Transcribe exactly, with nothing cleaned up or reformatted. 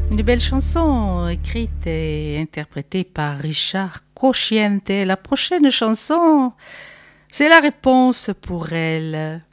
Une belle chanson écrite et interprétée par Richard Cocchiante. La prochaine chanson, c'est la réponse pour elle.